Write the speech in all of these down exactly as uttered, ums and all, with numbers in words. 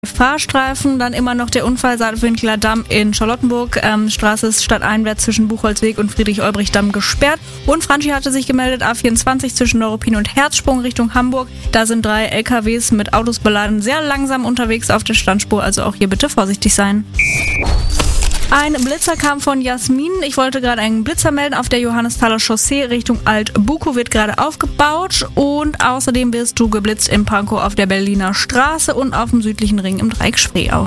Fahrstreifen, dann immer noch der Unfall Saarwinkler Damm in Charlottenburg. Ähm, Straße ist stadteinwärts zwischen Buchholzweg und Friedrich-Olbrich-Damm gesperrt. Und Franchi hatte sich gemeldet, A vierundzwanzig zwischen Neuruppin und Herzsprung Richtung Hamburg. Da sind drei L K Ws mit Autos beladen, sehr langsam unterwegs auf der Standspur, also auch hier bitte vorsichtig sein. Ein Blitzer kam von Jasmin. Ich wollte gerade einen Blitzer melden. Auf der Johannesthaler Chaussee Richtung Alt-Bukow wird gerade aufgebaut. Und außerdem wirst du geblitzt in Pankow auf der Berliner Straße und auf dem südlichen Ring im Dreieck Spreeau.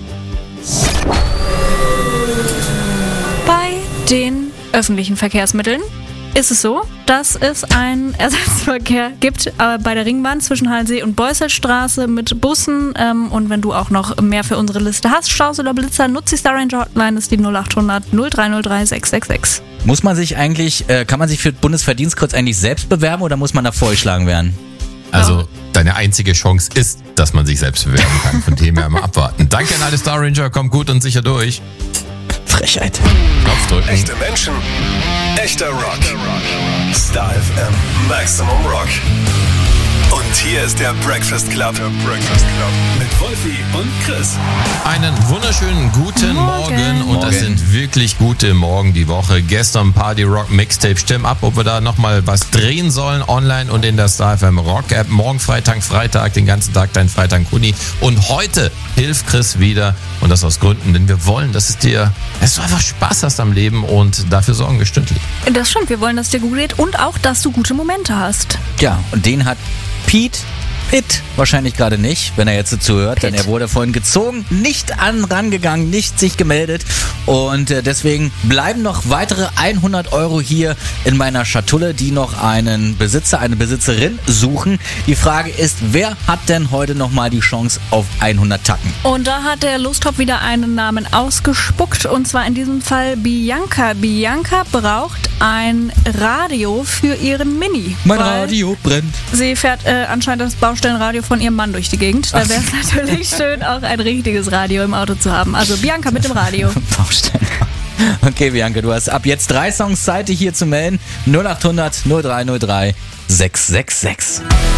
Bei den öffentlichen Verkehrsmitteln ist es so, dass es einen Ersatzverkehr gibt äh, bei der Ringbahn zwischen Hallensee und Beusselstraße mit Bussen. Ähm, und wenn du auch noch mehr für unsere Liste hast, Staus oder Blitzer, nutzt die Star Ranger Hotline, ist die null acht hundert null drei null drei sechs sechs sechs. Muss man sich eigentlich, äh, kann man sich für Bundesverdienstkreuz eigentlich selbst bewerben oder muss man da vorgeschlagen werden? Also, deine einzige Chance ist, dass man sich selbst bewerben kann. Von dem her mal abwarten. Danke an alle Star Ranger, kommt gut und sicher durch. Frechheit. Knopf drücken. Echte Menschen, echter Rock. Star F M, Maximum Rock. Und hier ist der Breakfast Club. Der Breakfast Club. Mit Wolfi und Chris. Einen wunderschönen guten Morgen. Morgen. Und das Morgen. sind wirklich gute Morgen die Woche. Gestern Party Rock Mixtape. Stimmt ab, ob wir da nochmal was drehen sollen online und in der Star F M Rock App. Morgen Freitag, Freitag, den ganzen Tag dein Freitag Kuni. Und heute hilft Chris wieder. Und das aus Gründen, denn wir wollen, dass es dir, dass du einfach Spaß hast am Leben und dafür sorgen wir stündlich. Das stimmt, wir wollen, dass dir gut geht und auch, dass du gute Momente hast. Ja, und den hat Pete Pitt wahrscheinlich gerade nicht, wenn er jetzt so zuhört, denn er wurde vorhin gezogen, nicht an rangegangen, nicht sich gemeldet und äh, deswegen bleiben noch weitere hundert Euro hier in meiner Schatulle, die noch einen Besitzer, eine Besitzerin suchen. Die Frage ist, wer hat denn heute nochmal die Chance auf hundert Tacken? Und da hat der Lostop wieder einen Namen ausgespuckt und zwar in diesem Fall Bianca. Bianca braucht ein Radio für ihren Mini. Mein weil Radio brennt. Sie fährt äh, anscheinend das Baustellenradio von ihrem Mann durch die Gegend. Da wäre es natürlich schön, auch ein richtiges Radio im Auto zu haben. Also Bianca mit dem Radio. Baustellen. Okay, Bianca, du hast ab jetzt drei Songs Zeit, dich hier zu melden. null acht hundert null drei null drei sechs sechs sechs.